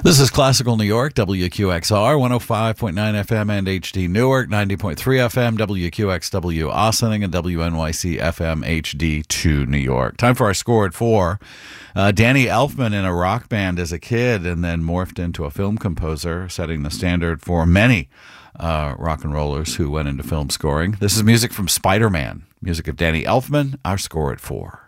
This is Classical New York, WQXR, 105.9 FM and HD Newark, 90.3 FM, WQXW Ossining, and WNYC FM HD2 New York. Time for our score at 4. Danny Elfman in a rock band as a kid and then morphed into a film composer, setting the standard for many rock and rollers who went into film scoring. This is music from Spider-Man, music of Danny Elfman, our score at 4.